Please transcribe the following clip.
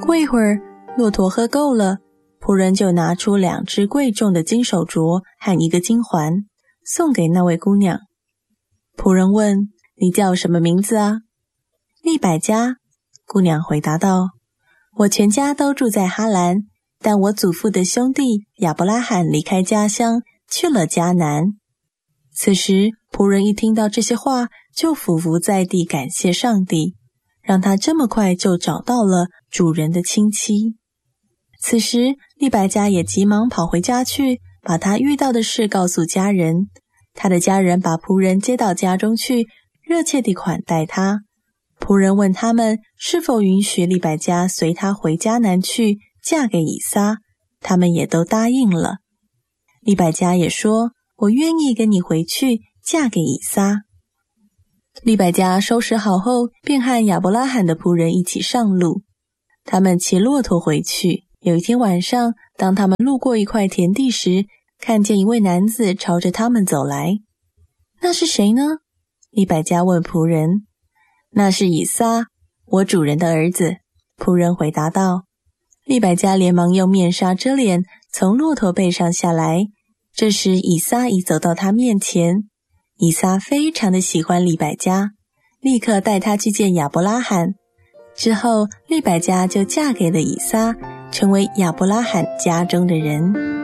过一会儿，骆驼喝够了，仆人就拿出2只贵重的金手镯和1个金环，送给那位姑娘。仆人问：你叫什么名字啊？利百加。姑娘回答道：我全家都住在哈兰，但我祖父的兄弟亚伯拉罕离开家乡去了迦南。此时仆人一听到这些话，就俯伏在地感谢上帝，让他这么快就找到了主人的亲戚。此时利百加也急忙跑回家去，把他遇到的事告诉家人。他的家人把仆人接到家中去，热切地款待他。仆人问他们是否允许利百加随他回迦南去，嫁给以撒，他们也都答应了。利百加也说：我愿意跟你回去，嫁给以撒。利百加收拾好后，便和亚伯拉罕的仆人一起上路。他们骑骆驼回去。有一天晚上，当他们路过一块田地时，看见一位男子朝着他们走来。那是谁呢？利百加问仆人。那是以撒，我主人的儿子。仆人回答道。利百加连忙用面纱遮脸，从骆驼背上下来。这时以撒已走到他面前。以撒非常的喜欢利百加，立刻带他去见亚伯拉罕。之后利百加就嫁给了以撒，成为亚伯拉罕家中的人。